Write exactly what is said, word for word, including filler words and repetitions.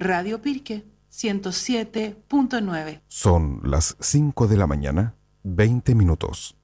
Radio Pirque ciento siete punto nueve. Son las cinco de la mañana, veinte minutos.